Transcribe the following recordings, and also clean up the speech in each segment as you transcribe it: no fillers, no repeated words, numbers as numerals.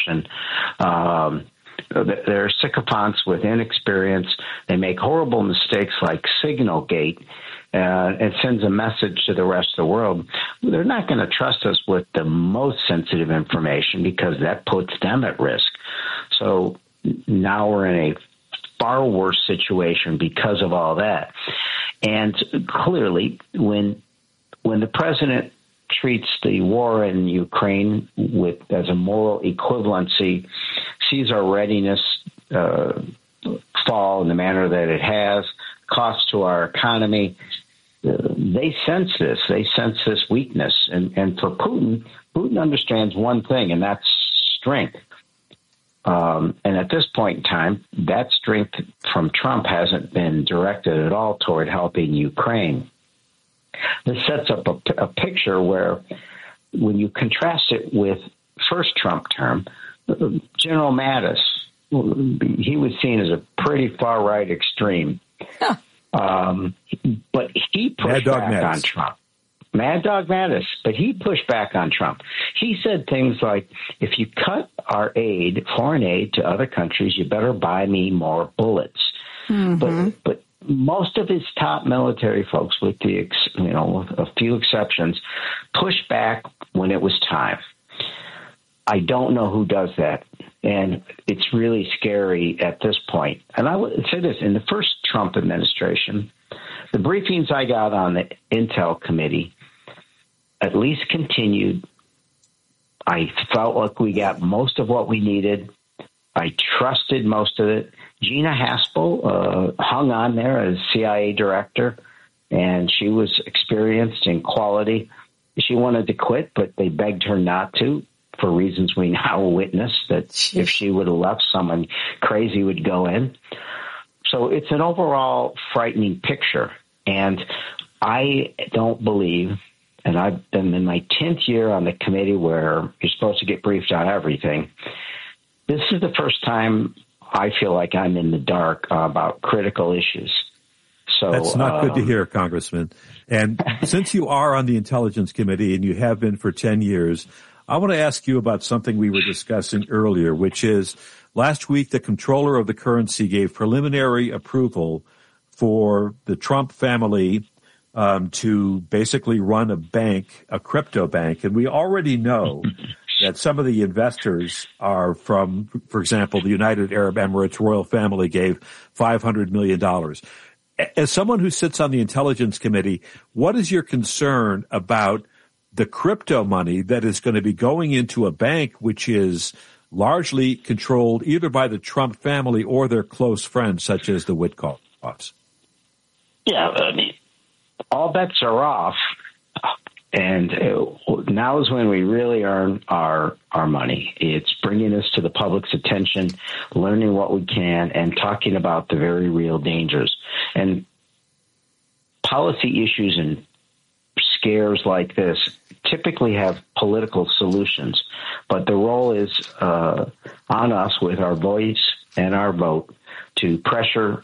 administration. They're sycophants with inexperience. They make horrible mistakes like Signalgate. It sends a message to the rest of the world. They're not going to trust us with the most sensitive information because that puts them at risk. So now we're in a far worse situation because of all that. And clearly, when the president treats the war in Ukraine as a moral equivalency, sees our readiness fall in the manner that it has, cost to our economy, they sense this. They sense this weakness. And for Putin understands one thing, and that's strength. And at this point in time, that strength from Trump hasn't been directed at all toward helping Ukraine. This sets up a picture where, when you contrast it with first Trump term, General Mattis, he was seen as a pretty far-right extreme. But he pushed back on Trump. Mad Dog Mattis. But he pushed back on Trump. He said things like, if you cut our foreign aid to other countries, you better buy me more bullets. Mm-hmm. But most of his top military folks, with a few exceptions, pushed back when it was time. I don't know who does that, and it's really scary at this point. And I would say this, in the first Trump administration, the briefings I got on the Intel committee at least continued. I felt like we got most of what we needed. I trusted most of it. Gina Haspel hung on there as CIA director, and she was experienced in quality. She wanted to quit, but they begged her not to, for reasons we now witness, that if she would have left, someone crazy would go in. So it's an overall frightening picture. And I don't believe, and I've been in my 10th year on the committee where you're supposed to get briefed on everything. This is the first time I feel like I'm in the dark about critical issues. So that's not good to hear, Congressman. And since you are on the Intelligence Committee and you have been for 10 years, I want to ask you about something we were discussing earlier, which is last week the Comptroller of the Currency gave preliminary approval for the Trump family to basically run a bank, a crypto bank. And we already know that some of the investors are from, for example, the United Arab Emirates royal family gave $500 million. As someone who sits on the Intelligence Committee, what is your concern about the crypto money that is going to be going into a bank which is largely controlled either by the Trump family or their close friends, such as the Witkoffs? Yeah, I mean, all bets are off, and now is when we really earn our money. It's bringing us to the public's attention, learning what we can, and talking about the very real dangers. And policy issues and scares like this typically have political solutions, but the role is on us with our voice and our vote to pressure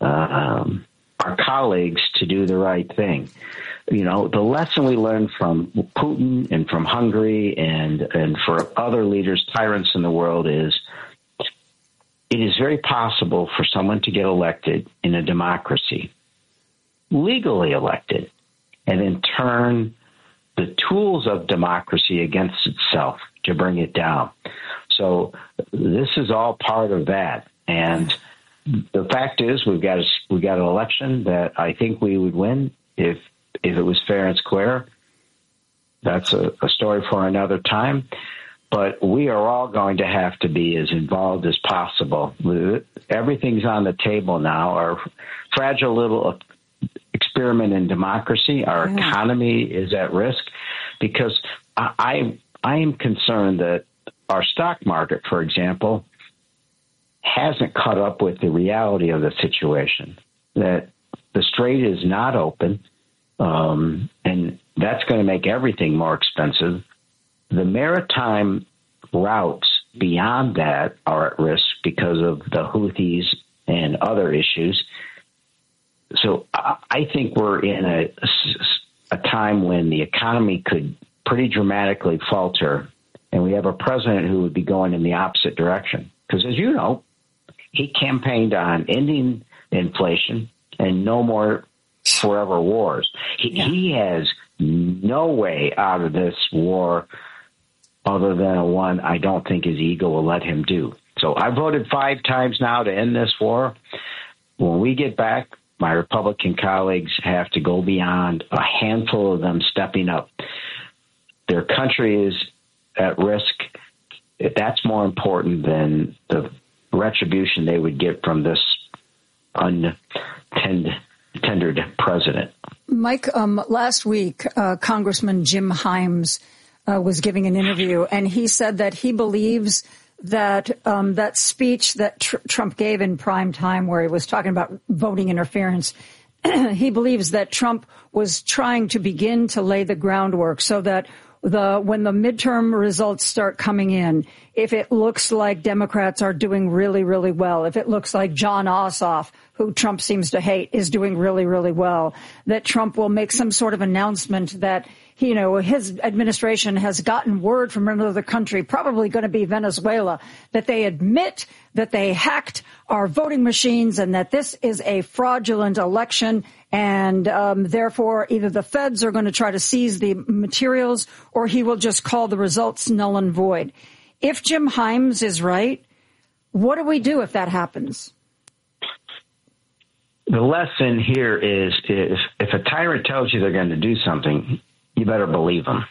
our colleagues to do the right thing. You know, the lesson we learned from Putin and from Hungary and for other leaders, tyrants in the world, is it is very possible for someone to get elected in a democracy, legally elected, and then turn the tools of democracy against itself to bring it down. So this is all part of that. And the fact is, we got an election that I think we would win if it was fair and square. That's a story for another time. But we are all going to have to be as involved as possible. Everything's on the table now. Our fragile little experiment in democracy, our economy is at risk, because I am concerned that our stock market, for example, hasn't caught up with the reality of the situation, that the strait is not open, and that's going to make everything more expensive. The maritime routes beyond that are at risk because of the Houthis and other issues. So I think we're in a time when the economy could pretty dramatically falter, and we have a president who would be going in the opposite direction. Because, as you know, he campaigned on ending inflation and no more forever wars. He has no way out of this war other than one I don't think his ego will let him do. So I voted 5 times now to end this war. When we get back, my Republican colleagues have to go beyond a handful of them stepping up. Their country is at risk. That's more important than the retribution they would get from this untendered president. Mike, last week, Congressman Jim Himes was giving an interview, and he said that he believes that that speech that Trump gave in prime time, where he was talking about voting interference, he believes that Trump was trying to begin to lay the groundwork so that when the midterm results start coming in, if it looks like Democrats are doing really, really well, if it looks like John Ossoff, who Trump seems to hate, is doing really, really well, that Trump will make some sort of announcement that, you know, his administration has gotten word from another country, probably going to be Venezuela, that they admit that they hacked our voting machines and that this is a fraudulent election. And therefore, either the feds are going to try to seize the materials or he will just call the results null and void. If Jim Himes is right, what do we do if that happens? The lesson here is if a tyrant tells you they're going to do something, you better believe them.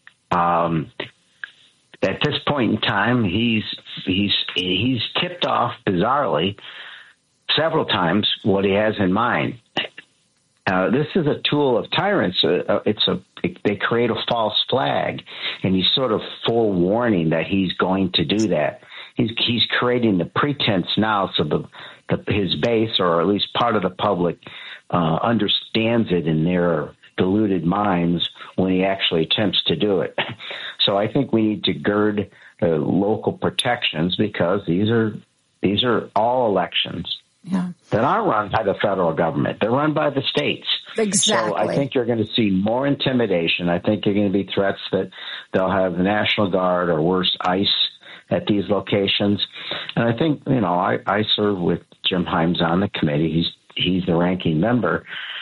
At this point in time, he's tipped off bizarrely several times what he has in mind. This is a tool of tyrants. They create a false flag, and he's sort of forewarning that he's going to do that. He's creating the pretense now so his base, or at least part of the public, understands it in their deluded minds when he actually attempts to do it. So I think we need to gird local protections, because these are all elections. Yeah. That aren't run by the federal government. They're run by the states. Exactly. So I think you're going to see more intimidation. I think you're going to be threats that they'll have the National Guard or worse, ICE at these locations. And I think, you know, I serve with Jim Himes on the committee. He's the ranking member.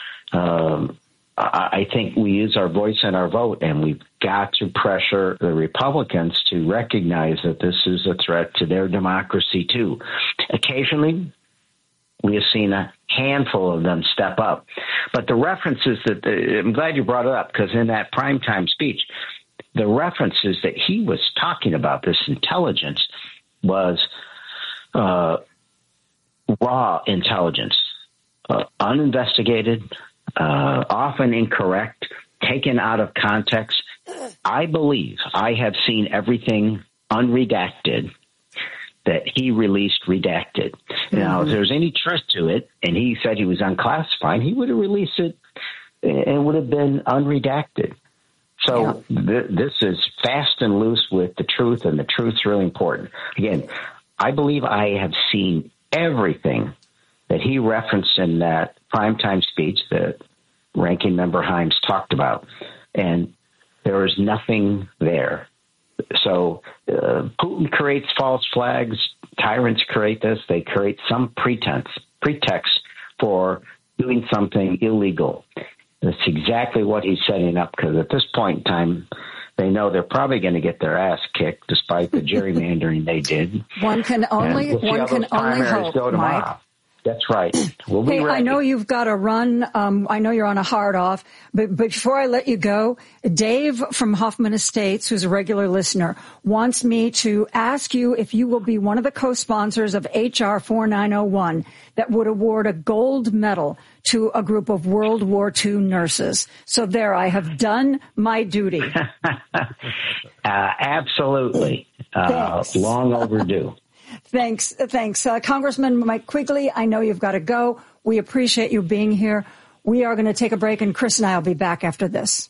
I think we use our voice and our vote, and we've got to pressure the Republicans to recognize that this is a threat to their democracy, too. Occasionally, we have seen a handful of them step up. But the references I'm glad you brought it up, because in that primetime speech, the references that he was talking about, this intelligence, was raw intelligence, uninvestigated, often incorrect, taken out of context. I believe I have seen everything unredacted that he released redacted. Mm-hmm. Now, if there's any truth to it, and he said he was unclassified, he would have released it and it would have been unredacted. So this is fast and loose with the truth, and the truth's really important. Again, I believe I have seen everything that he referenced in that primetime speech that Ranking Member Himes talked about, and there is nothing there. So Putin creates false flags. Tyrants create this. They create some pretext for doing something illegal. That's exactly what he's setting up, because at this point in time, they know they're probably going to get their ass kicked despite the gerrymandering they did. One can only hope, Mike. That's right. We'll be ready. I know you've got to run. I know you're on a hard off. But before I let you go, Dave from Hoffman Estates, who's a regular listener, wants me to ask you if you will be one of the co-sponsors of H.R. 4901 that would award a gold medal to a group of World War II nurses. So there, I have done my duty. Absolutely. Long overdue. Thanks. Congressman Mike Quigley, I know you've got to go. We appreciate you being here. We are going to take a break, and Chris and I will be back after this.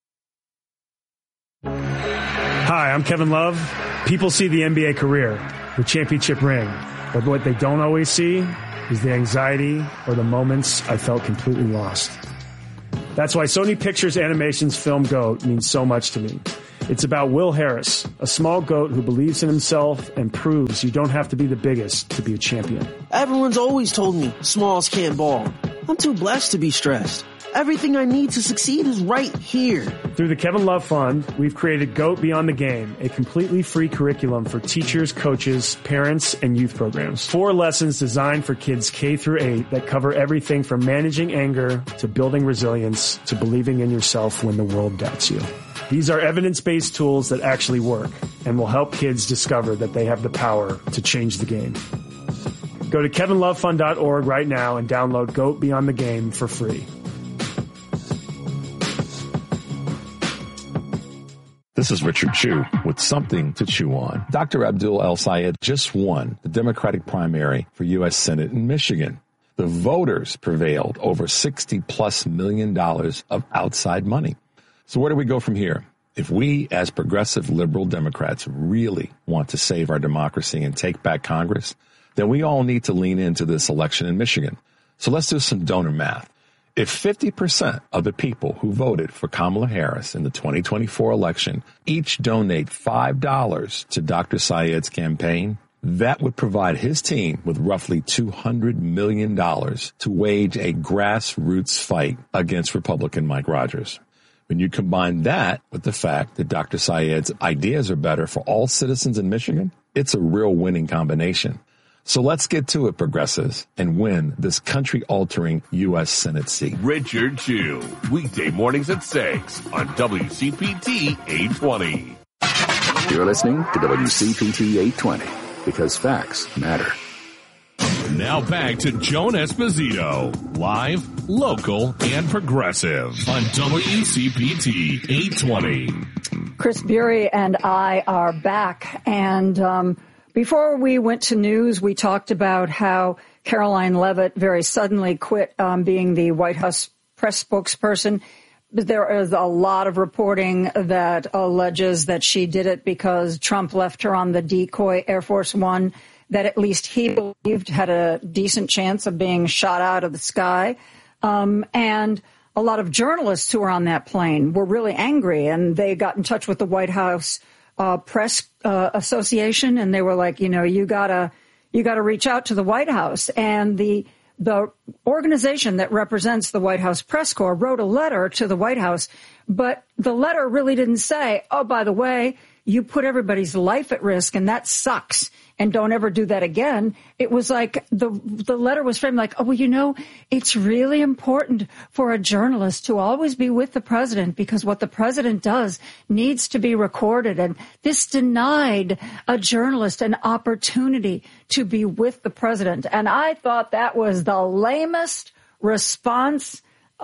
Hi, I'm Kevin Love. People see the NBA career, the championship ring, but what they don't always see is the anxiety or the moments I felt completely lost. That's why Sony Pictures Animation's Film GOAT means so much to me. It's about Will Harris, a small goat who believes in himself and proves you don't have to be the biggest to be a champion. Everyone's always told me smalls can't ball. I'm too blessed to be stressed. Everything I need to succeed is right here. Through the Kevin Love Fund, we've created GOAT Beyond the Game, a completely free curriculum for teachers, coaches, parents, and youth programs. 4 lessons designed for kids K through 8 that cover everything from managing anger to building resilience to believing in yourself when the world doubts you. These are evidence-based tools that actually work and will help kids discover that they have the power to change the game. Go to kevinlovefund.org right now and download GOAT Beyond the Game for free. This is Richard Chu with something to chew on. Dr. Abdul El-Sayed just won the Democratic primary for U.S. Senate in Michigan. The voters prevailed over $60+ million of outside money. So where do we go from here? If we, as progressive liberal Democrats, really want to save our democracy and take back Congress, then we all need to lean into this election in Michigan. So let's do some donor math. If 50% of the people who voted for Kamala Harris in the 2024 election each donate $5 to Dr. Sayed's campaign, that would provide his team with roughly $200 million to wage a grassroots fight against Republican Mike Rogers. When you combine that with the fact that Dr. Sayed's ideas are better for all citizens in Michigan, it's a real winning combination. So let's get to it, progressives, and win this country-altering U.S. Senate seat. Richard Chu, weekday mornings at 6 on WCPT 820. You're listening to WCPT 820 because facts matter. Now back to Joan Esposito, live, local, and progressive on WCPT 820. Chris Bury and I are back, and before we went to news, we talked about how Caroline Leavitt very suddenly quit being the White House press spokesperson. There is a lot of reporting that alleges that she did it because Trump left her on the decoy Air Force One that at least he believed had a decent chance of being shot out of the sky. And a lot of journalists who were on that plane were really angry, and they got in touch with the White House press association, and they were like, you gotta reach out to the White House. And the organization that represents the White House press corps wrote a letter to the White House, but the letter really didn't say, oh, by the way, you put everybody's life at risk, and that sucks, and don't ever do that again. It was like the letter was framed like, it's really important for a journalist to always be with the president because what the president does needs to be recorded. And this denied a journalist an opportunity to be with the president. And I thought that was the lamest response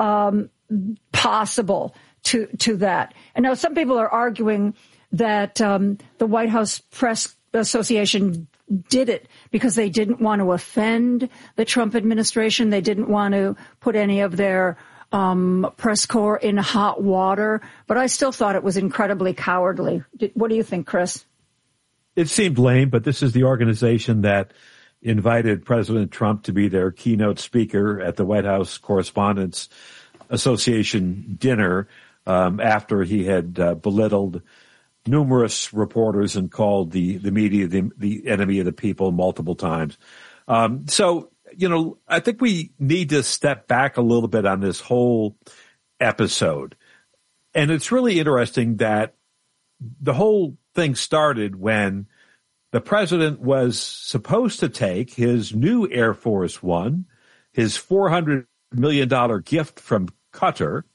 possible to that. And now some people are arguing that the White House Press Association did it because they didn't want to offend the Trump administration. They didn't want to put any of their press corps in hot water. But I still thought it was incredibly cowardly. What do you think, Chris? It seemed lame, but this is the organization that invited President Trump to be their keynote speaker at the White House Correspondents Association dinner after he had belittled numerous reporters and called the media the enemy of the people multiple times. So, I think we need to step back a little bit on this whole episode. And it's really interesting that the whole thing started when the president was supposed to take his new Air Force One, his $400 million gift from Qatar,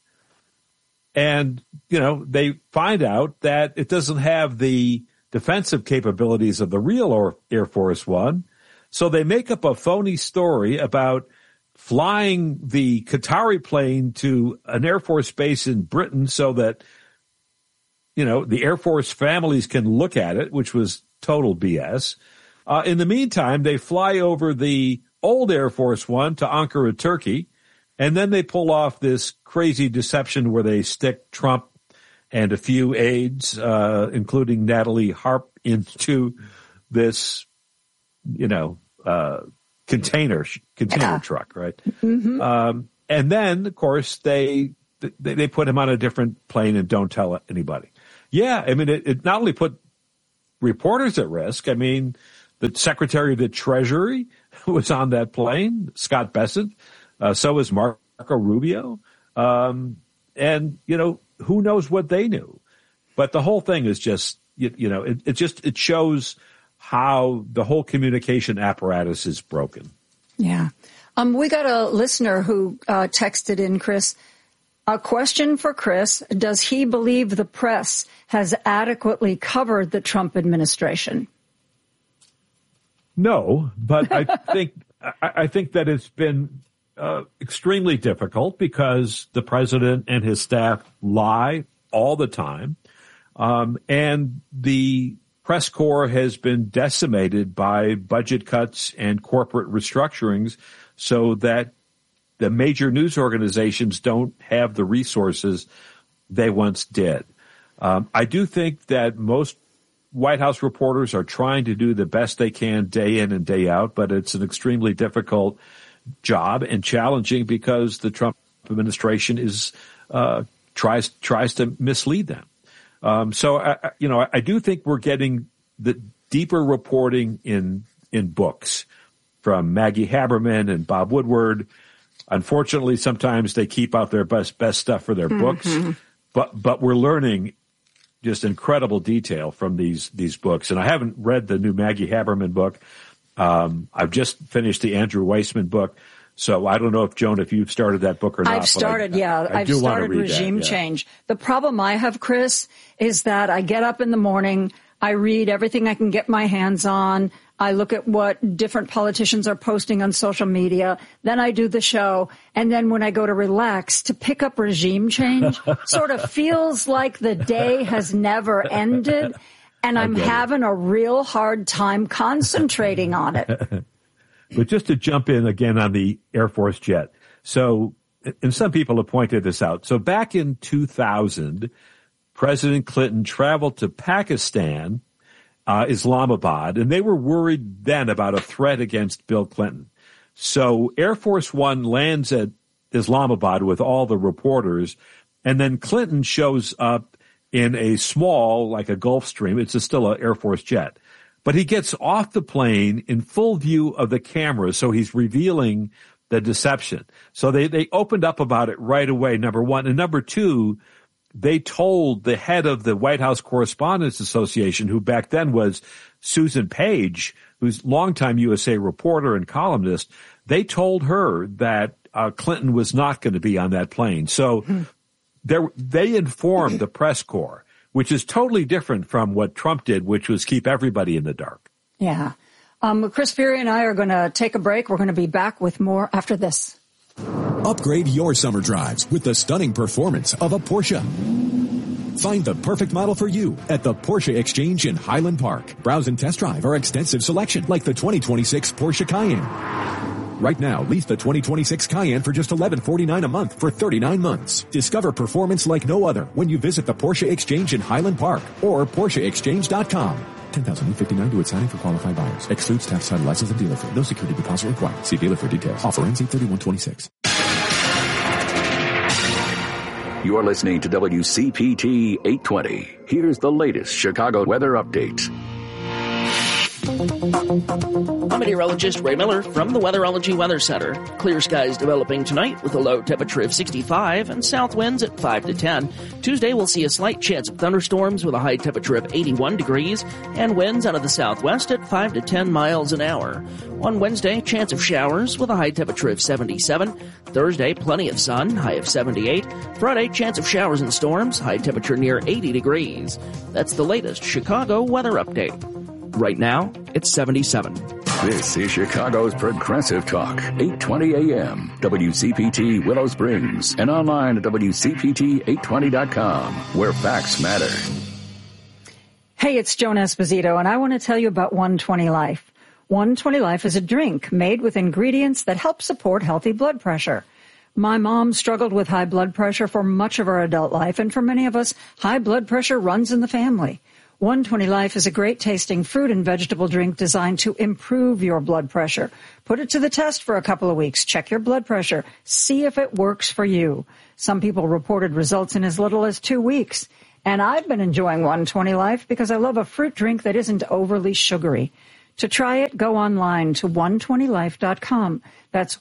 and, they find out that it doesn't have the defensive capabilities of the real Air Force One. So they make up a phony story about flying the Qatari plane to an Air Force base in Britain so that, the Air Force families can look at it, which was total BS. In the meantime, they fly over the old Air Force One to Ankara, Turkey. And then they pull off this crazy deception where they stick Trump and a few aides, including Natalie Harp, into this, container truck, right? Mm-hmm. And then, of course, they put him on a different plane and don't tell anybody. Yeah, I mean, it not only put reporters at risk. I mean, the Secretary of the Treasury was on that plane, Scott Bessent. So was Marco Rubio. And, who knows what they knew. But the whole thing is just, it shows how the whole communication apparatus is broken. Yeah. We got a listener who texted in, Chris. A question for Chris. Does he believe the press has adequately covered the Trump administration? No, but I think that it's been extremely difficult because the president and his staff lie all the time. And the press corps has been decimated by budget cuts and corporate restructurings so that the major news organizations don't have the resources they once did. I do think that most White House reporters are trying to do the best they can day in and day out, but it's an extremely difficult job and challenging because the Trump administration tries to mislead them. So I do think we're getting the deeper reporting in books from Maggie Haberman and Bob Woodward. Unfortunately, sometimes they keep out their best stuff for their books, but we're learning just incredible detail from these books. And I haven't read the new Maggie Haberman book. I've just finished the Andrew Weissman book. So I don't know if, Joan, if you've started that book or not. I've started, I've started Regime Change. The problem I have, Chris, is that I get up in the morning, I read everything I can get my hands on. I look at what different politicians are posting on social media. Then I do the show. And then when I go to relax, to pick up Regime Change sort of feels like the day has never ended. And I'm having a real hard time concentrating on it. But just to jump in again on the Air Force jet. So, and some people have pointed this out. So back in 2000, President Clinton traveled to Pakistan, Islamabad, and they were worried then about a threat against Bill Clinton. So Air Force One lands at Islamabad with all the reporters, and then Clinton shows up in a small, like a Gulfstream. It's still an Air Force jet. But he gets off the plane in full view of the camera, so he's revealing the deception. So they opened up about it right away, number one. And number two, they told the head of the White House Correspondents Association, who back then was Susan Page, who's longtime USA reporter and columnist, they told her that Clinton was not going to be on that plane. So they informed the press corps, which is totally different from what Trump did, which was keep everybody in the dark. Yeah. Chris Fury and I are going to take a break. We're going to be back with more after this. Upgrade your summer drives with the stunning performance of a Porsche. Find the perfect model for you at the Porsche Exchange in Highland Park. Browse and test drive our extensive selection like the 2026 Porsche Cayenne. Right now, lease the 2026 Cayenne for just $1149 a month for 39 months. Discover performance like no other when you visit the Porsche Exchange in Highland Park or PorscheExchange.com. $10,859 to its signing for qualified buyers. Excludes tax, title, license, and dealer fee. No security deposit required. See dealer for details. Offer ends 8/31/26. You are listening to WCPT 820. Here's the latest Chicago weather update. I'm meteorologist Ray Miller from the Weatherology Weather Center. Clear skies developing tonight with a low temperature of 65 and south winds at 5 to 10. Tuesday we'll see a slight chance of thunderstorms with a high temperature of 81 degrees and winds out of the southwest at 5 to 10 miles an hour. On Wednesday, chance of showers with a high temperature of 77. Thursday, plenty of sun, high of 78. Friday, chance of showers and storms, high temperature near 80 degrees. That's the latest Chicago weather update. Right now, it's 77. This is Chicago's Progressive Talk, 820 AM, WCPT Willow Springs, and online at WCPT820.com, where facts matter. Hey, it's Joan Esposito, and I want to tell you about 120 Life. 120 Life is a drink made with ingredients that help support healthy blood pressure. My mom struggled with high blood pressure for much of her adult life, and for many of us, high blood pressure runs in the family. 120 Life is a great tasting fruit and vegetable drink designed to improve your blood pressure. Put it to the test for a couple of weeks. Check your blood pressure. See if it works for you. Some people reported results in as little as 2 weeks. And I've been enjoying 120 Life because I love a fruit drink that isn't overly sugary. To try it, go online to 120life.com. That's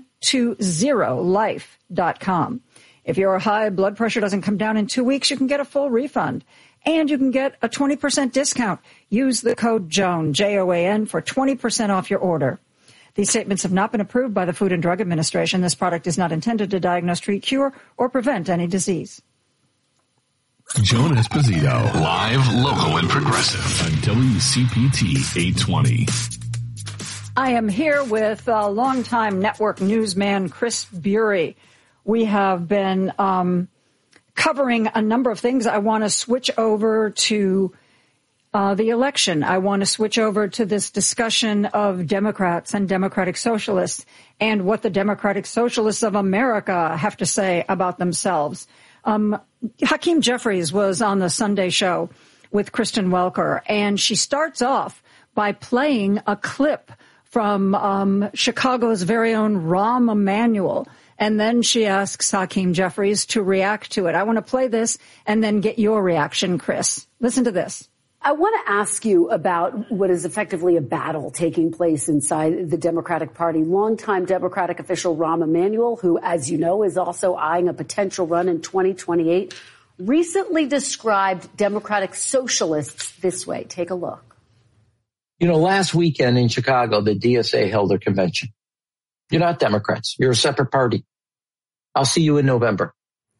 120life.com. If your high blood pressure doesn't come down in 2 weeks, you can get a full refund. And you can get a 20% discount. Use the code JOAN, J-O-A-N, for 20% off your order. These statements have not been approved by the Food and Drug Administration. This product is not intended to diagnose, treat, cure, or prevent any disease. Joan Esposito, live, local, and progressive on WCPT 820. I am here with longtime network newsman Chris Bury. We have been covering a number of things. I want to switch over to the election. I want to switch over to this discussion of Democrats and Democratic Socialists and what the Democratic Socialists of America have to say about themselves. Hakeem Jeffries was on the Sunday show with Kristen Welker, and she starts off by playing a clip from Chicago's very own Rahm Emanuel, and then she asks Hakeem Jeffries to react to it. I want to play this and then get your reaction, Chris. Listen to this. I want to ask you about what is effectively a battle taking place inside the Democratic Party. Longtime Democratic official Rahm Emanuel, who, as you know, is also eyeing a potential run in 2028, recently described Democratic Socialists this way. Take a look. You know, last weekend in Chicago, the DSA held their convention. You're not Democrats. You're a separate party. I'll see you in November.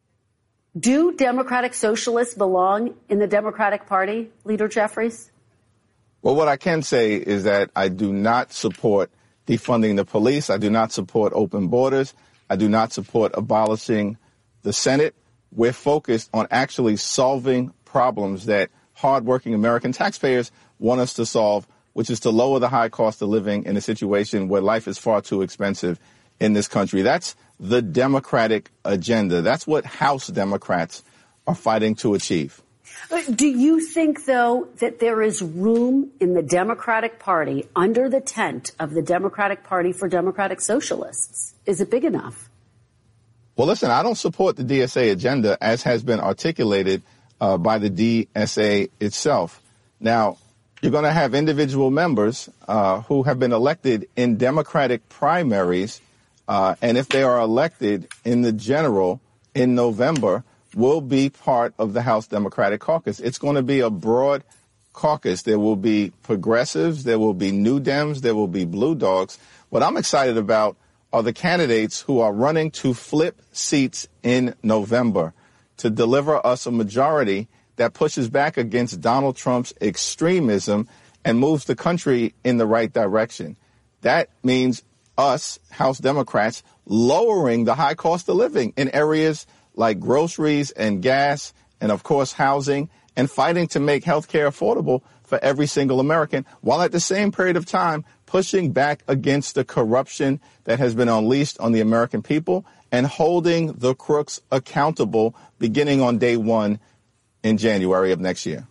Do Democratic Socialists belong in the Democratic Party, Leader Jeffries? Well, what I can say is that I do not support defunding the police. I do not support open borders. I do not support abolishing the Senate. We're focused on actually solving problems that hardworking American taxpayers want us to solve, which is to lower the high cost of living in a situation where life is far too expensive in this country. That's the Democratic agenda. That's what House Democrats are fighting to achieve. Do you think, though, that there is room in the Democratic Party under the tent of the Democratic Party for Democratic Socialists? Is it big enough? Well, listen, I don't support the DSA agenda as has been articulated by the DSA itself. Now, you're going to have individual members who have been elected in Democratic primaries, and if they are elected in the general in November, will be part of the House Democratic Caucus. It's going to be a broad caucus. There will be progressives, there will be New Dems, there will be Blue Dogs. What I'm excited about are the candidates who are running to flip seats in November to deliver us a majority that pushes back against Donald Trump's extremism and moves the country in the right direction. That means us, House Democrats, lowering the high cost of living in areas like groceries and gas and, of course, housing, and fighting to make health care affordable for every single American, while at the same period of time pushing back against the corruption that has been unleashed on the American people and holding the crooks accountable beginning on day one in January of next year.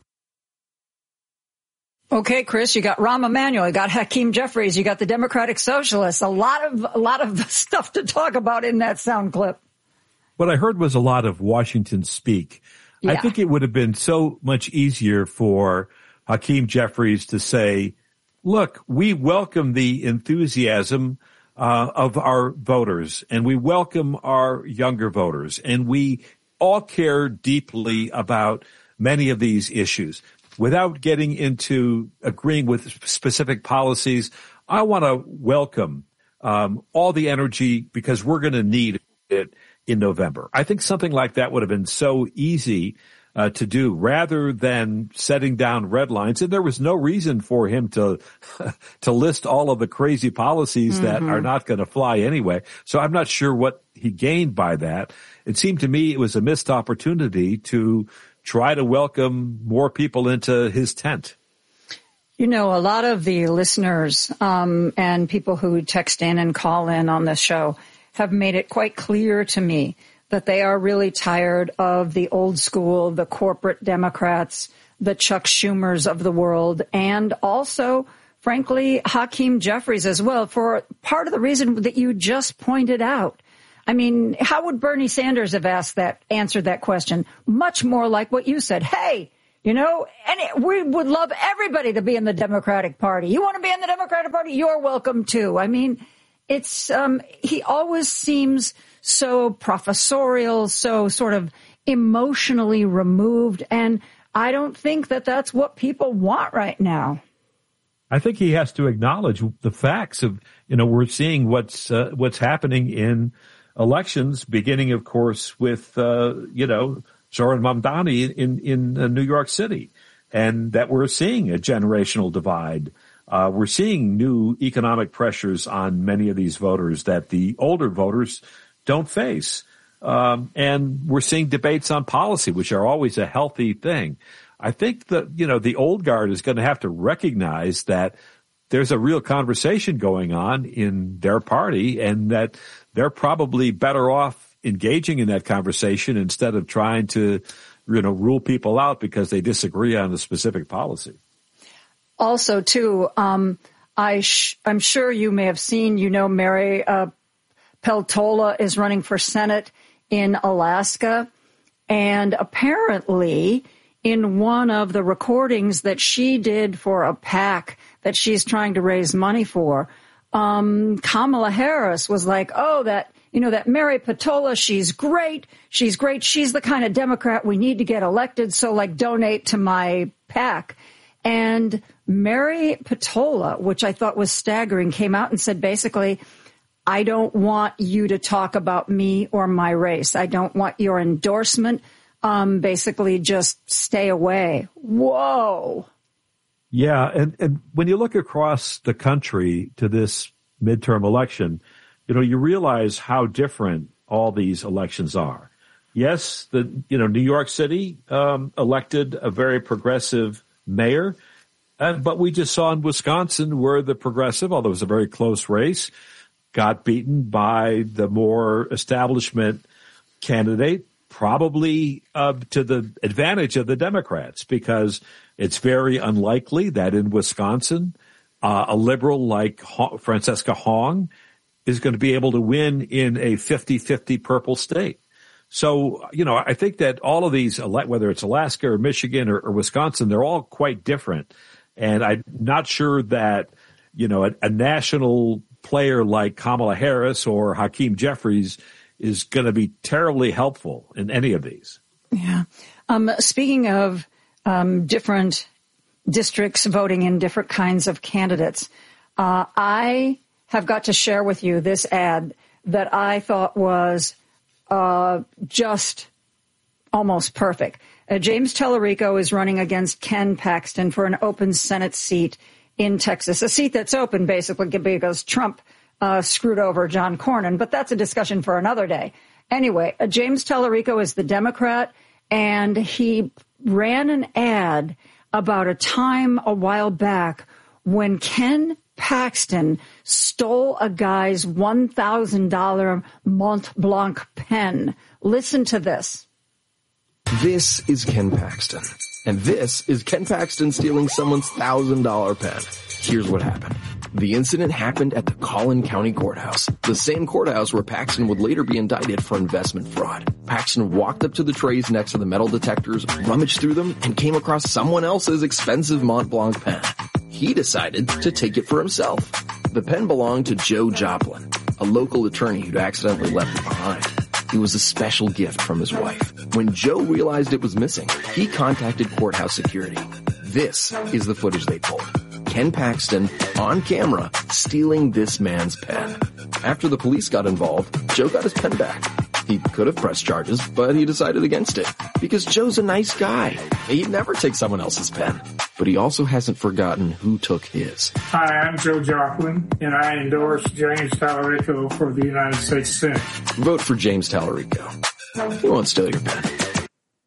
Okay, Chris, you got Rahm Emanuel, you got Hakeem Jeffries, you got the Democratic Socialists. A lot of stuff to talk about in that sound clip. What I heard was a lot of Washington speak. Yeah. I think it would have been so much easier for Hakeem Jeffries to say, look, we welcome the enthusiasm of our voters, and we welcome our younger voters, and we all care deeply about many of these issues. Without getting into agreeing with specific policies, I want to welcome all the energy because we're going to need it in November. I think something like that would have been so easy to do rather than setting down red lines. And there was no reason for him to list all of the crazy policies that are not going to fly anyway. So I'm not sure what he gained by that. It seemed to me it was a missed opportunity to try to welcome more people into his tent. You know, a lot of the listeners and people who text in and call in on this show have made it quite clear to me that they are really tired of the old school, the corporate Democrats, the Chuck Schumers of the world, and also, frankly, Hakeem Jeffries as well, for part of the reason that you just pointed out. I mean, how would Bernie Sanders have answered that question? Much more like what you said. Hey, you know, and we would love everybody to be in the Democratic Party. You want to be in the Democratic Party? You're welcome too. I mean, it's he always seems so professorial, so sort of emotionally removed, and I don't think that that's what people want right now. I think he has to acknowledge the facts of, you know, we're seeing what's happening in elections, beginning, of course, with, Zohran Mamdani in New York City, and that we're seeing a generational divide. We're seeing new economic pressures on many of these voters that the older voters don't face. And we're seeing debates on policy, which are always a healthy thing. I think that, the old guard is going to have to recognize that there's a real conversation going on in their party and that they're probably better off engaging in that conversation instead of trying to, rule people out because they disagree on a specific policy. Also, too, I'm sure you may have seen, Mary Peltola is running for Senate in Alaska. And apparently, in one of the recordings that she did for a PAC that she's trying to raise money for, Kamala Harris was like, oh, that Mary Peltola, she's great. She's great. She's the kind of Democrat we need to get elected. So, donate to my PAC. And Mary Peltola, which I thought was staggering, came out and said, basically, I don't want you to talk about me or my race. I don't want your endorsement. Basically, just stay away. Whoa. Yeah. And when you look across the country to this midterm election, you realize how different all these elections are. Yes, New York City elected a very progressive mayor, but we just saw in Wisconsin where the progressive, although it was a very close race, got beaten by the more establishment candidate, probably to the advantage of the Democrats, because it's very unlikely that in Wisconsin, a liberal like Francesca Hong is going to be able to win in a 50-50 purple state. So, I think that all of these, whether it's Alaska or Michigan or Wisconsin, they're all quite different. And I'm not sure that, a national player like Kamala Harris or Hakeem Jeffries is going to be terribly helpful in any of these. Yeah. Speaking of different districts voting in different kinds of candidates, I have got to share with you this ad that I thought was just almost perfect. James Tellerico is running against Ken Paxton for an open Senate seat in Texas, a seat that's open basically because Trump screwed over John Cornyn, but that's a discussion for another day. Anyway, James Tellerico is the Democrat, and he ran an ad about a time a while back when Ken Paxton stole a guy's $1,000 Mont Blanc pen. Listen to this. This is Ken Paxton. And this is Ken Paxton stealing someone's $1,000 pen. Here's what happened. The incident happened at the Collin County Courthouse, the same courthouse where Paxton would later be indicted for investment fraud. Paxton walked up to the trays next to the metal detectors, rummaged through them, and came across someone else's expensive Mont Blanc pen. He decided to take it for himself. The pen belonged to Joe Joplin, a local attorney who'd accidentally left it behind. It was a special gift from his wife. When Joe realized it was missing, he contacted courthouse security. This is the footage they pulled. Ken Paxton, on camera, stealing this man's pen. After the police got involved, Joe got his pen back. He could have pressed charges, but he decided against it. Because Joe's a nice guy. He'd never take someone else's pen. But he also hasn't forgotten who took his. Hi, I'm Joe Joplin, and I endorse James Tellerico for the United States Senate. Vote for James Tellerico. He won't steal your pen.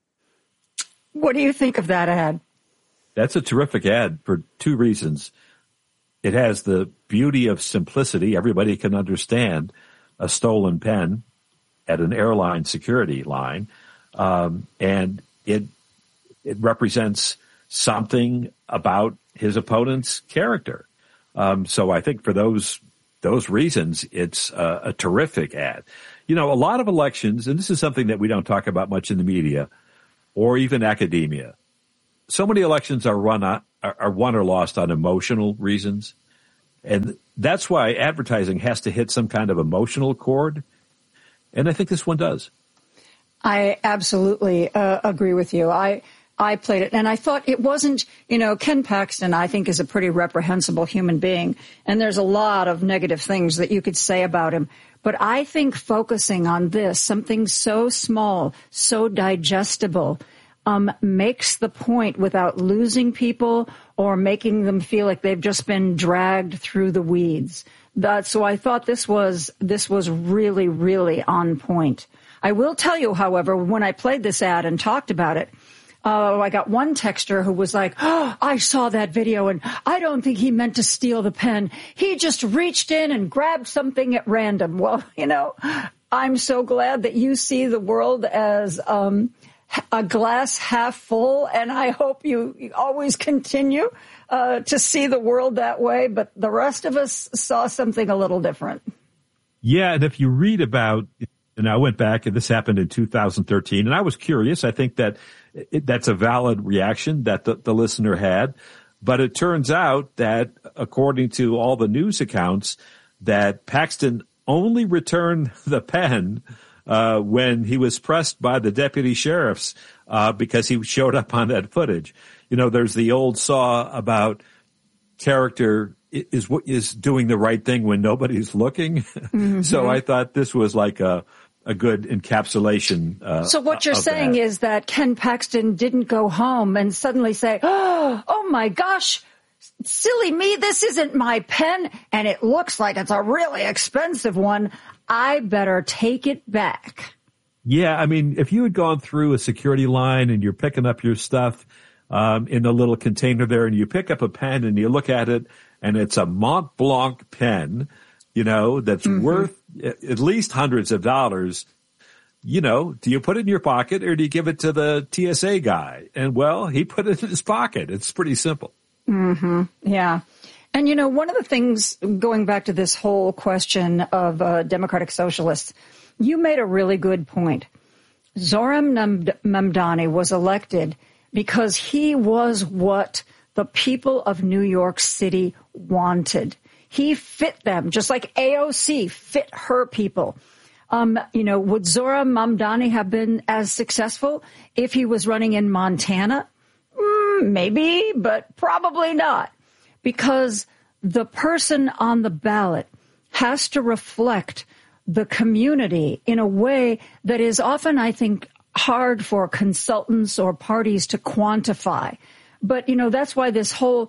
What do you think of that ad? That's a terrific ad for two reasons. It has the beauty of simplicity. Everybody can understand a stolen pen at an airline security line. And it represents something about his opponent's character. So I think for those those reasons, it's a terrific ad. You know, a lot of elections, and this is something that we don't talk about much in the media or even academia. So many elections are won or lost on emotional reasons. And that's why advertising has to hit some kind of emotional chord. And I think this one does. I absolutely agree with you. I played it, and I thought it wasn't, you know, Ken Paxton, I think, is a pretty reprehensible human being, and there's a lot of negative things that you could say about him. But I think focusing on this, something so small, so digestible, makes the point without losing people or making them feel like they've just been dragged through the weeds. So I thought this was really, really on point. I will tell you, however, when I played this ad and talked about it, I got one texter who was like, "Oh, I saw that video and I don't think he meant to steal the pen. He just reached in and grabbed something at random." Well, you know, I'm so glad that you see the world as a glass half full, and I hope you always continue to see the world that way. But the rest of us saw something a little different. Yeah, and if you read about, and I went back, and this happened in 2013, and I was curious. I think that that's a valid reaction that the listener had. But it turns out that, according to all the news accounts, that Paxton only returned the pen when he was pressed by the deputy sheriffs because he showed up on that footage. You know, there's the old saw about character is doing the right thing when nobody's looking. Mm-hmm. So I thought this was like a good encapsulation. So what you're saying is that Ken Paxton didn't go home and suddenly say, oh my gosh, silly me, this isn't my pen, and it looks like it's a really expensive one. I better take it back. Yeah, I mean, if you had gone through a security line and you're picking up your stuff in a little container there, and you pick up a pen and you look at it, and it's a Mont Blanc pen, you know, that's worth at least hundreds of dollars, you know, do you put it in your pocket or do you give it to the TSA guy? And, well, he put it in his pocket. It's pretty simple. Mm-hmm. Yeah. And, you know, one of the things, going back to this whole question of democratic socialists, you made a really good point. Zohran Mamdani was elected because he was what the people of New York City wanted. He fit them, just like AOC fit her people. You know, would Zohran Mamdani have been as successful if he was running in Montana? Maybe, but probably not. Because the person on the ballot has to reflect the community in a way that is often, I think, hard for consultants or parties to quantify. But, you know, that's why this whole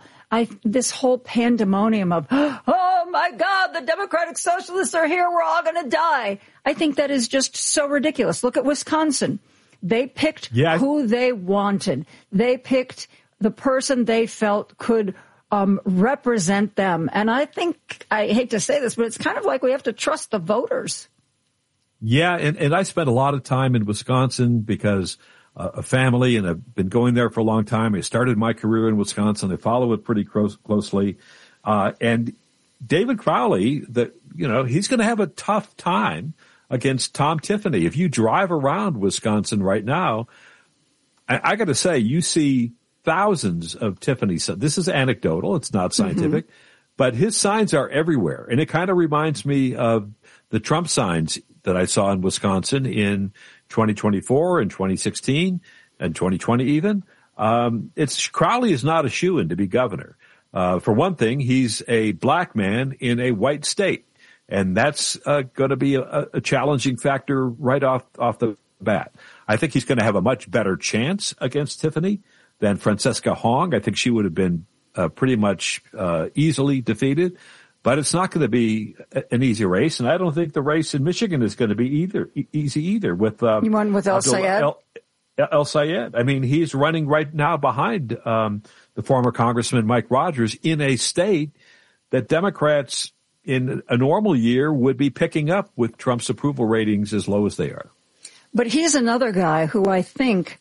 pandemonium of, oh, my God, the Democratic Socialists are here. We're all going to die. I think that is just so ridiculous. Look at Wisconsin. They picked who they wanted. They picked the person they felt could represent them. And I think, I hate to say this, but it's kind of like we have to trust the voters. Yeah, and I spent a lot of time in Wisconsin because a family, and I've been going there for a long time. I started my career in Wisconsin. I follow it pretty closely. And David Crowley, he's going to have a tough time against Tom Tiffany. If you drive around Wisconsin right now, I got to say, you see thousands of Tiffany. So this is anecdotal. It's not scientific, but his signs are everywhere. And it kind of reminds me of the Trump signs that I saw in Wisconsin in 2024 and 2016 and 2020 even. Crowley is not a shoo-in to be governor. For one thing, he's a black man in a white state. And that's going to be a challenging factor right off the bat. I think he's going to have a much better chance against Tiffany than Francesca Hong. I think she would have been pretty much easily defeated. But it's not going to be an easy race, and I don't think the race in Michigan is going to be easy either. With you won with El Sayed. El Sayed. I mean, he's running right now behind the former Congressman Mike Rogers in a state that Democrats in a normal year would be picking up with Trump's approval ratings as low as they are. But he's another guy who I think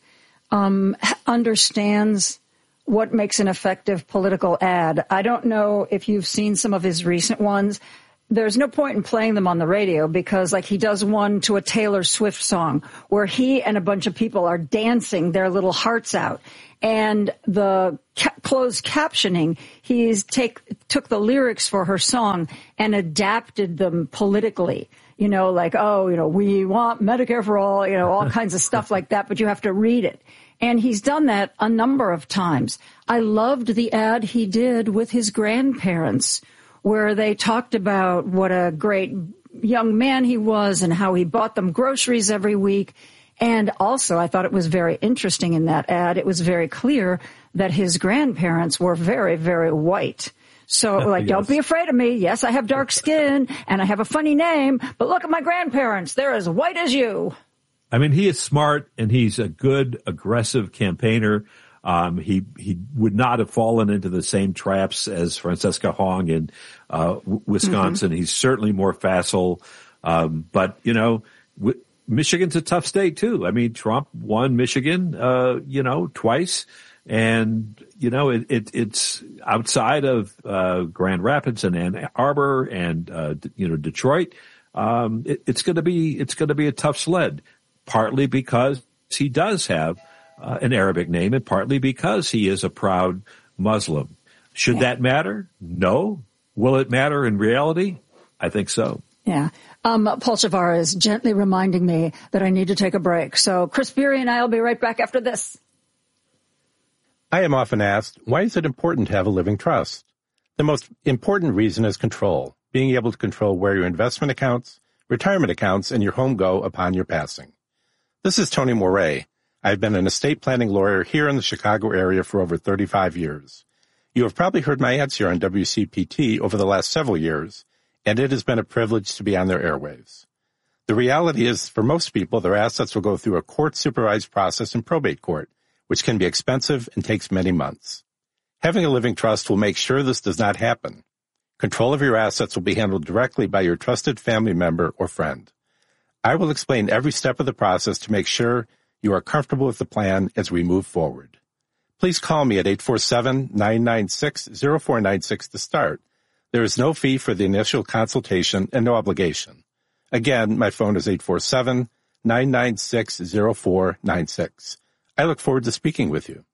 understands what makes an effective political ad. I don't know if you've seen some of his recent ones. there's no point in playing them on the radio because, like, he does one to a Taylor Swift song where he and a bunch of people are dancing their little hearts out. And the closed captioning, took the lyrics for her song and adapted them politically. You know, like, we want Medicare for all, all kinds of stuff like that, but you have to read it. And he's done that a number of times. I loved the ad he did with his grandparents, where they talked about what a great young man he was and how he bought them groceries every week. And also, I thought it was very interesting in that ad. It was very clear that his grandparents were very, very white. So, yes. Don't be afraid of me. Yes, I have dark skin and I have a funny name, but look at my grandparents. They're as white as you. I mean, he is smart and he's a good, aggressive campaigner. He would not have fallen into the same traps as Francesca Hong in Wisconsin. Mm-hmm. He's certainly more facile. But, Michigan's a tough state, too. I mean, Trump won Michigan, twice. And, it's outside of Grand Rapids and Ann Arbor and, Detroit. It's going to be a tough sled, partly because he does have an Arabic name, and partly because he is a proud Muslim. Should that matter? No. Will it matter in reality? I think so. Yeah. Paul Chavarra is gently reminding me that I need to take a break. So Chris Beery and I will be right back after this. I am often asked, why is it important to have a living trust? The most important reason is control, being able to control where your investment accounts, retirement accounts, and your home go upon your passing. This is Tony Moret. I've been an estate planning lawyer here in the Chicago area for over 35 years. You have probably heard my ads here on WCPT over the last several years, and it has been a privilege to be on their airwaves. The reality is, for most people, their assets will go through a court-supervised process in probate court, which can be expensive and takes many months. Having a living trust will make sure this does not happen. Control of your assets will be handled directly by your trusted family member or friend. I will explain every step of the process to make sure you are comfortable with the plan as we move forward. Please call me at 847-996-0496 to start. There is no fee for the initial consultation and no obligation. Again, my phone is 847-996-0496. I look forward to speaking with you.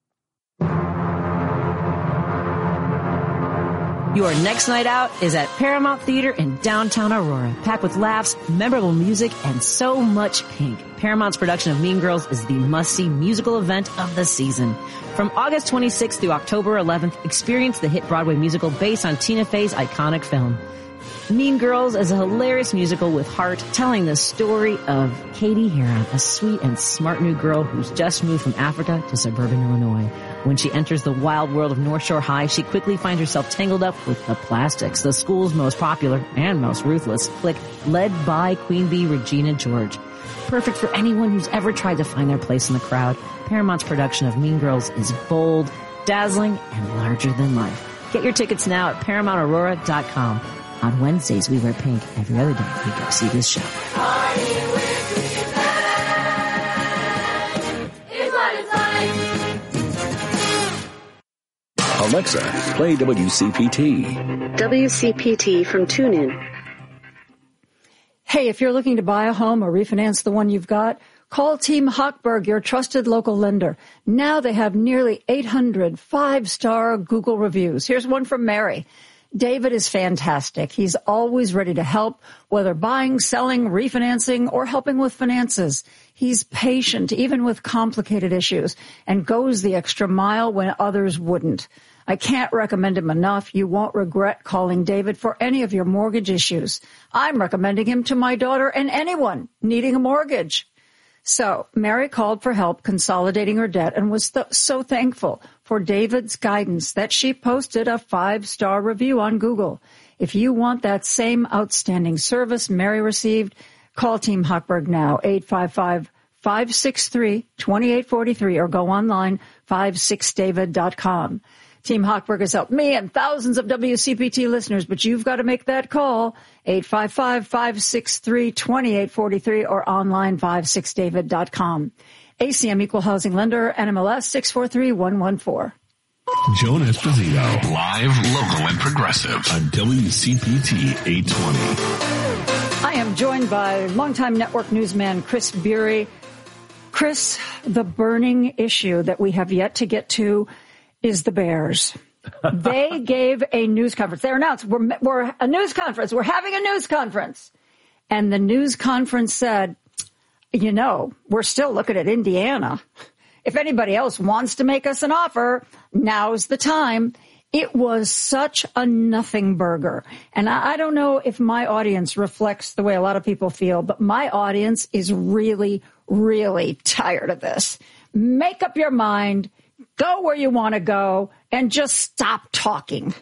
Your next night out is at Paramount Theater in downtown Aurora, packed with laughs, memorable music, and so much pink. Paramount's production of Mean Girls is the must-see musical event of the season. From August 26th through October 11th, experience the hit Broadway musical based on Tina Fey's iconic film. Mean Girls is a hilarious musical with heart, telling the story of Katie Heron, a sweet and smart new girl who's just moved from Africa to suburban Illinois. When she enters the wild world of North Shore High, she quickly finds herself tangled up with the Plastics, the school's most popular and most ruthless clique, led by Queen Bee Regina George. Perfect for anyone who's ever tried to find their place in the crowd, Paramount's production of Mean Girls is bold, dazzling, and larger than life. Get your tickets now at ParamountAurora.com. On Wednesdays, we wear pink. Every other day, we go see this show. Alexa, play WCPT. WCPT from TuneIn. Hey, if you're looking to buy a home or refinance the one you've got, call Team Hochberg, your trusted local lender. Now they have nearly 800 five-star Google reviews. Here's one from Mary. David is fantastic. He's always ready to help, whether buying, selling, refinancing, or helping with finances. He's patient, even with complicated issues, and goes the extra mile when others wouldn't. I can't recommend him enough. You won't regret calling David for any of your mortgage issues. I'm recommending him to my daughter and anyone needing a mortgage. So Mary called for help consolidating her debt and was so thankful for David's guidance that she posted a 5-star review on Google. If you want that same outstanding service Mary received, call Team Hochberg now, 855-563-2843, or go online, 56david.com. Team Hochberg has helped me and thousands of WCPT listeners, but you've got to make that call, 855-563-2843, or online, 56david.com. ACM Equal Housing Lender, NMLS 643114. Joan Esposito, live, local, and progressive on WCPT 820. I am joined by longtime network newsman Chris Beery. Chris, the burning issue that we have yet to get to is the Bears. They gave a news conference. They announced, we're a news conference. We're having a news conference. And the news conference said, you know, we're still looking at Indiana. If anybody else wants to make us an offer, now's the time. It was such a nothing burger. And I don't know if my audience reflects the way a lot of people feel, but my audience is really, really tired of this. Make up your mind, go where you want to go, and just stop talking.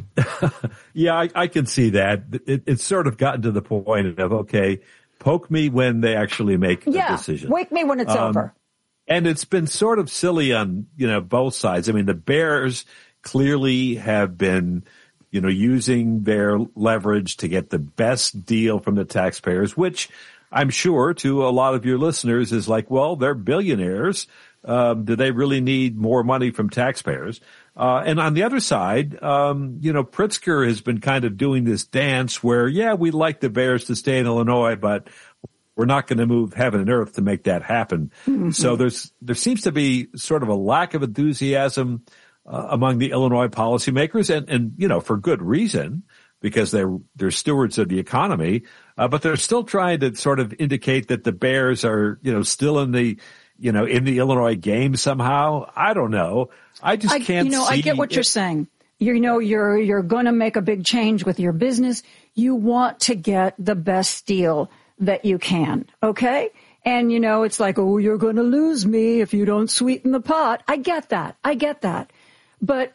Yeah, I can see that. It's sort of gotten to the point of, okay, poke me when they actually make a decision. Wake me when it's over. And it's been sort of silly on, both sides. I mean, the Bears clearly have been, using their leverage to get the best deal from the taxpayers, which I'm sure to a lot of your listeners is like, well, they're billionaires. Do they really need more money from taxpayers? And on the other side, Pritzker has been kind of doing this dance where, we'd like the Bears to stay in Illinois, but we're not going to move heaven and earth to make that happen. Mm-hmm. So there seems to be sort of a lack of enthusiasm among the Illinois policymakers, and for good reason, because they're stewards of the economy. But they're still trying to sort of indicate that the Bears are, still in the Illinois game somehow. I don't know. I just can't see. I get what you're saying. You're going to make a big change with your business. You want to get the best deal that you can. Okay. And it's like, oh, you're going to lose me if you don't sweeten the pot. I get that. But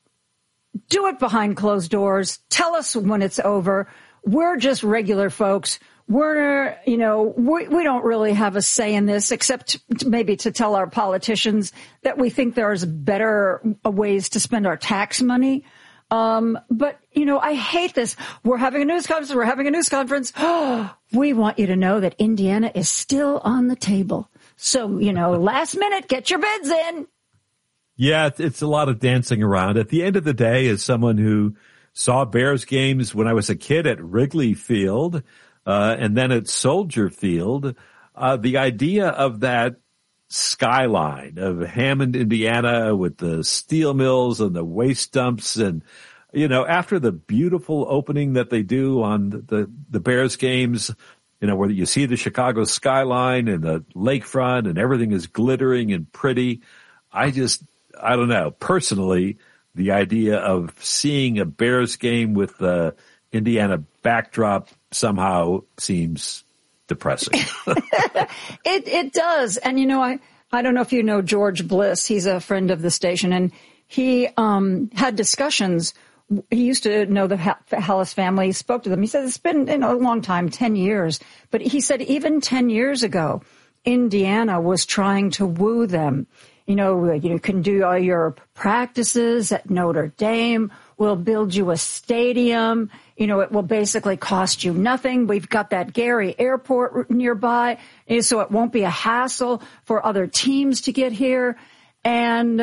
do it behind closed doors. Tell us when it's over. We're just regular folks. We don't really have a say in this, except maybe to tell our politicians that we think there's better ways to spend our tax money. But I hate this. We're having a news conference. We want you to know that Indiana is still on the table. So, last minute, get your bids in. Yeah, it's a lot of dancing around. At the end of the day, as someone who saw Bears games when I was a kid at Wrigley Field, and then at Soldier Field, the idea of that skyline of Hammond, Indiana, with the steel mills and the waste dumps, and after the beautiful opening that they do on the Bears games, where you see the Chicago skyline and the lakefront and everything is glittering and pretty. I don't know. Personally, the idea of seeing a Bears game with the Indiana backdrop somehow seems depressing. It does. And, I don't know if you know George Bliss. He's a friend of the station, and he had discussions. He used to know the Hallis family. He spoke to them. He said it's been a long time, 10 years. But he said even 10 years ago, Indiana was trying to woo them. You can do all your practices at Notre Dame. We'll build you a stadium. It will basically cost you nothing. We've got that Gary Airport nearby, so it won't be a hassle for other teams to get here. And,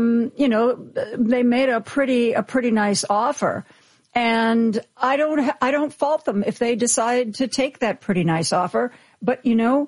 they made a pretty nice offer. And I don't fault them if they decide to take that pretty nice offer. But,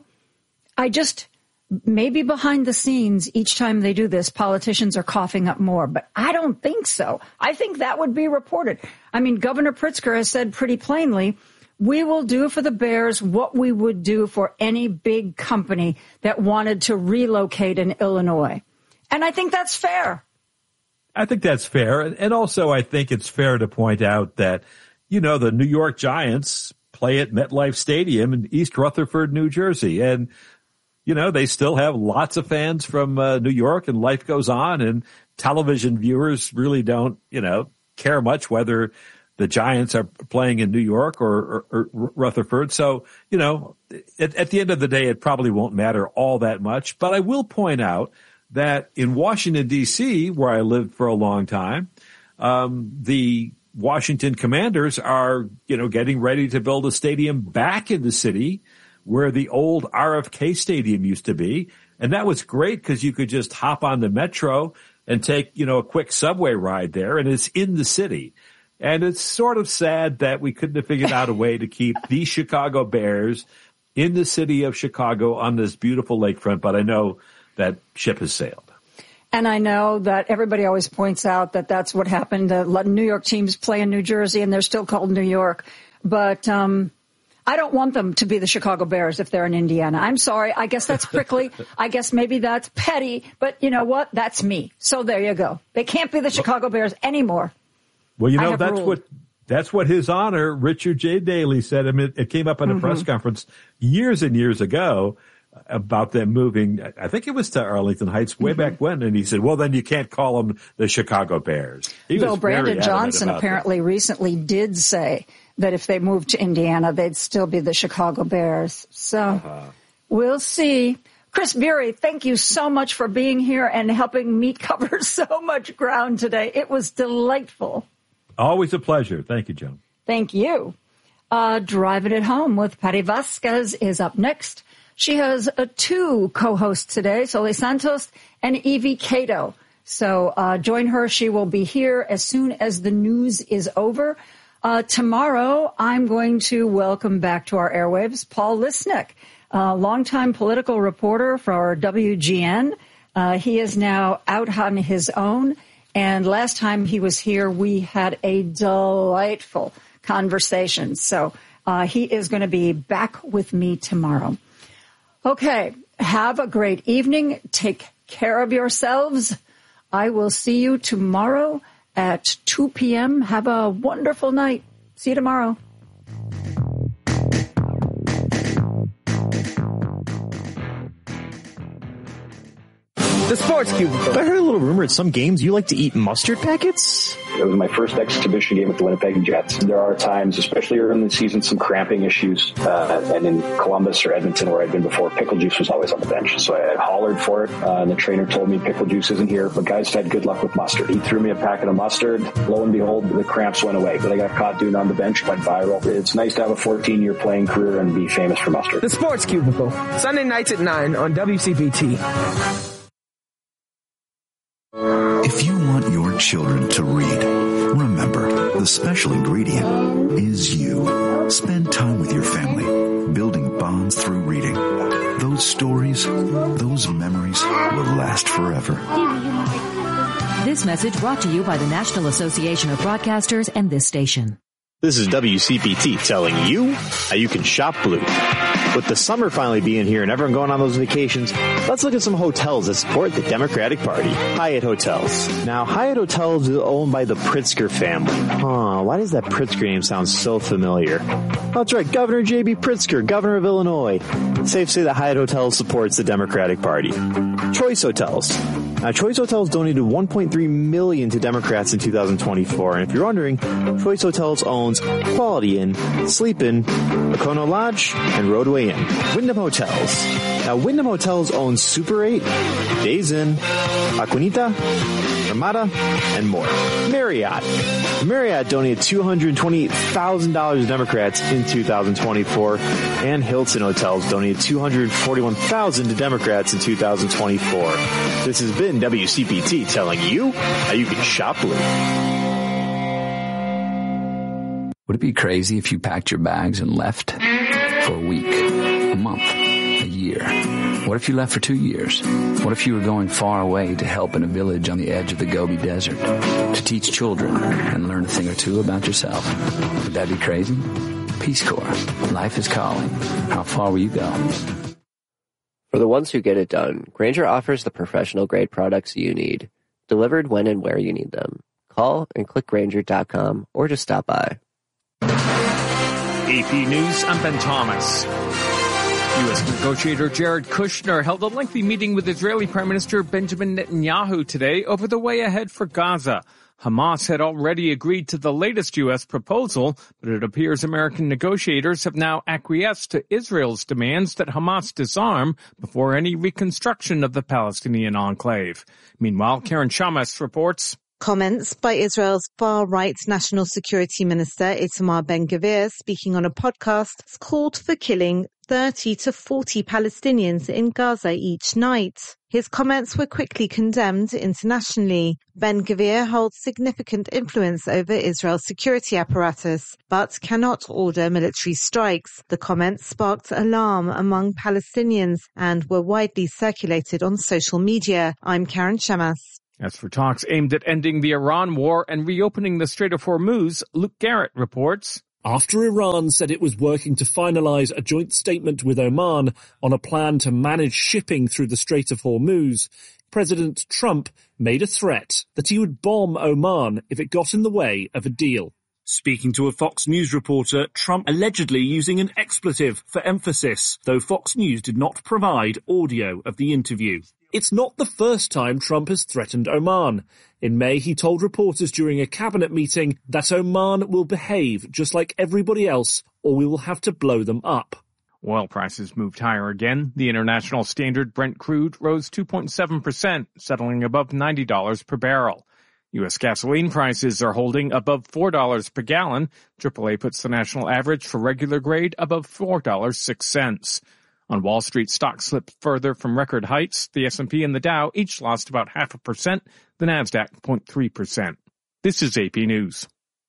maybe behind the scenes, each time they do this, politicians are coughing up more. But I don't think so. I think that would be reported. I mean, Governor Pritzker has said pretty plainly, we will do for the Bears what we would do for any big company that wanted to relocate in Illinois. And I think that's fair. I think that's fair. And also I think it's fair to point out that, the New York Giants play at MetLife Stadium in East Rutherford, New Jersey. And they still have lots of fans from New York, and life goes on, and television viewers really don't, care much whether the Giants are playing in New York or Rutherford. So, at the end of the day, it probably won't matter all that much. But I will point out that in Washington, D.C., where I lived for a long time, the Washington Commanders are, getting ready to build a stadium back in the city where the old RFK Stadium used to be. And that was great because you could just hop on the metro and take, a quick subway ride there, and it's in the city. And it's sort of sad that we couldn't have figured out a way to keep the Chicago Bears in the city of Chicago on this beautiful lakefront, but I know that ship has sailed. And I know that everybody always points out that that's what happened. The New York teams play in New Jersey, and they're still called New York. But I don't want them to be the Chicago Bears if they're in Indiana. I'm sorry. I guess that's prickly. I guess maybe that's petty. But you know what? That's me. So there you go. They can't be the Chicago Bears anymore. Well, that's what His Honor, Richard J. Daley, said. I mean, it came up in a press conference years and years ago about them moving, I think it was to Arlington Heights way back when, and he said, well, then you can't call them the Chicago Bears. Though Brandon Johnson apparently recently did say that if they moved to Indiana, they'd still be the Chicago Bears. So we'll see. Chris Beery, thank you so much for being here and helping me cover so much ground today. It was delightful. Always a pleasure. Thank you, Joan. Thank you. Driving It Home with Patty Vasquez is up next. She has two co-hosts today, Soli Santos and Evie Cato. So join her. She will be here as soon as the news is over. Tomorrow, I'm going to welcome back to our airwaves Paul Lisnek, longtime political reporter for WGN. He is now out on his own. And last time he was here, we had a delightful conversation. So he is going to be back with me tomorrow. Okay, have a great evening. Take care of yourselves. I will see you tomorrow at 2 p.m. Have a wonderful night. See you tomorrow. The Sports Cubicle. I heard a little rumor at some games you like to eat mustard packets? It was my first exhibition game with the Winnipeg Jets. There are times, especially early in the season, some cramping issues. And in Columbus or Edmonton, where I'd been before, pickle juice was always on the bench. So I hollered for it. And the trainer told me pickle juice isn't here, but guys had good luck with mustard. He threw me a packet of mustard. Lo and behold, the cramps went away. But I got caught doing it on the bench, went viral. It's nice to have a 14-year playing career and be famous for mustard. The Sports Cubicle. Sunday nights at 9 on WCPT. If you want your children to read, remember, the special ingredient is you. Spend time with your family, building bonds through reading. Those stories, those memories will last forever. This message brought to you by the National Association of Broadcasters and this station. This is WCPT telling you how you can shop blue. With the summer finally being here and everyone going on those vacations, let's look at some hotels that support the Democratic Party. Hyatt Hotels. Now, Hyatt Hotels is owned by the Pritzker family. Why does that Pritzker name sound so familiar? That's right, Governor J.B. Pritzker, governor of Illinois. It's safe to say that Hyatt Hotels supports the Democratic Party. Choice Hotels. Now, Choice Hotels donated $1.3 million to Democrats in 2024. And if you're wondering, Choice Hotels owns Quality Inn, Sleep Inn, Lacono Lodge, and Roadway Inn. Wyndham Hotels. Now, Wyndham Hotels owns Super 8, Days Inn, Aquinita, Ramada, and more. Marriott. Marriott donated $228,000 to Democrats in 2024, and Hilton Hotels donated $241,000 to Democrats in 2024. This has been WCPT telling you how you can shop blue. Would it be crazy if you packed your bags and left for a week, a month, a year? What if you left for 2 years? What if you were going far away to help in a village on the edge of the Gobi Desert, to teach children and learn a thing or two about yourself? Would that be crazy? Peace Corps. Life is calling. How far will you go? For the ones who get it done, Grainger offers the professional-grade products you need, delivered when and where you need them. Call and click Grainger.com or just stop by. AP News, I'm Ben Thomas. U.S. negotiator Jared Kushner held a lengthy meeting with Israeli Prime Minister Benjamin Netanyahu today over the way ahead for Gaza. Hamas had already agreed to the latest U.S. proposal, but it appears American negotiators have now acquiesced to Israel's demands that Hamas disarm before any reconstruction of the Palestinian enclave. Meanwhile, Karen Shamas reports. Comments by Israel's far-right National Security Minister Itamar Ben-Gvir, speaking on a podcast, called for killing 30 to 40 Palestinians in Gaza each night. His comments were quickly condemned internationally. Ben-Gvir holds significant influence over Israel's security apparatus, but cannot order military strikes. The comments sparked alarm among Palestinians and were widely circulated on social media. I'm Karen Shemas. As for talks aimed at ending the Iran war and reopening the Strait of Hormuz, Luke Garrett reports. After Iran said it was working to finalize a joint statement with Oman on a plan to manage shipping through the Strait of Hormuz, President Trump made a threat that he would bomb Oman if it got in the way of a deal. Speaking to a Fox News reporter, Trump allegedly using an expletive for emphasis, though Fox News did not provide audio of the interview. It's not the first time Trump has threatened Oman. In May, he told reporters during a cabinet meeting that Oman will behave just like everybody else, or we will have to blow them up. Oil prices moved higher again. The international standard Brent crude rose 2.7%, settling above $90 per barrel. U.S. gasoline prices are holding above $4 per gallon. AAA puts the national average for regular grade above $4.06. On Wall Street, stocks slipped further from record heights. The S&P and the Dow each lost about 0.5%, the Nasdaq 0.3%. This is AP News.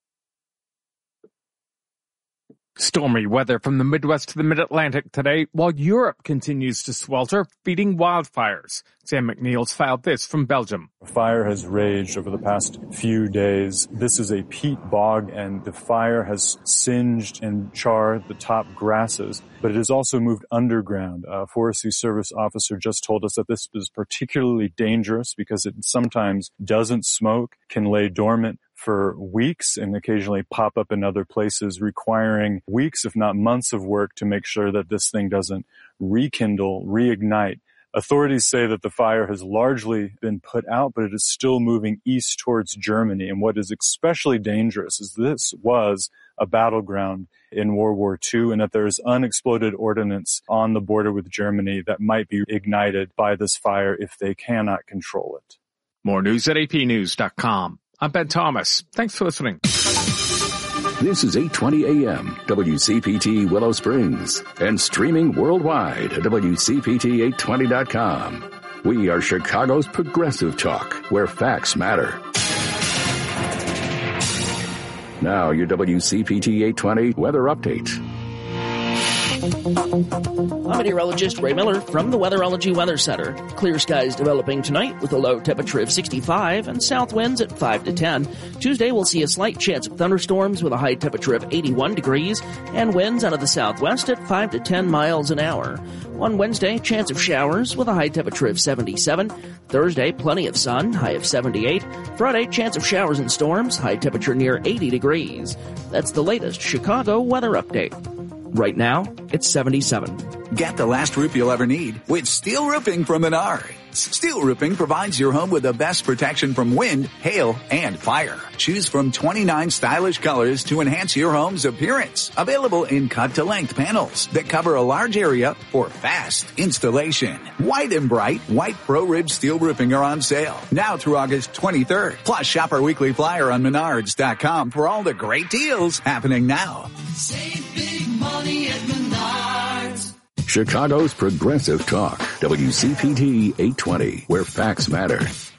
Stormy weather from the Midwest to the Mid-Atlantic today, while Europe continues to swelter, feeding wildfires. Sam McNeil's filed this from Belgium. A fire has raged over the past few days. This is a peat bog, and the fire has singed and charred the top grasses, but it has also moved underground. A Forestry Service officer just told us that this is particularly dangerous because it sometimes doesn't smoke, can lay dormant for weeks and occasionally pop up in other places, requiring weeks, if not months of work to make sure that this thing doesn't rekindle, reignite. Authorities say that the fire has largely been put out, but it is still moving east towards Germany. And what is especially dangerous is this was a battleground in World War II, and that there is unexploded ordnance on the border with Germany that might be ignited by this fire if they cannot control it. More news at apnews.com. I'm Ben Thomas. Thanks for listening. This is 820 AM, WCPT Willow Springs, and streaming worldwide at WCPT820.com. We are Chicago's progressive talk, where facts matter. Now, your WCPT 820 weather update. I'm meteorologist Ray Miller from the Weatherology Weather Center. Clear skies developing tonight with a low temperature of 65 and south winds at 5 to 10. Tuesday we'll see a slight chance of thunderstorms with a high temperature of 81 degrees and winds out of the southwest at 5 to 10 miles an hour. On Wednesday, chance of showers with a high temperature of 77. Thursday, plenty of sun, high of 78. Friday, chance of showers and storms, high temperature near 80 degrees. That's the latest Chicago weather update. Right now, it's 77. Get the last roof you'll ever need with steel roofing from Menards. Steel roofing provides your home with the best protection from wind, hail, and fire. Choose from 29 stylish colors to enhance your home's appearance. Available in cut-to-length panels that cover a large area for fast installation. White and bright white Pro-Rib steel roofing are on sale now through August 23rd. Plus, shop our weekly flyer on Menards.com for all the great deals happening now. Save big money at Menards. Chicago's progressive talk, WCPT 820, where facts matter.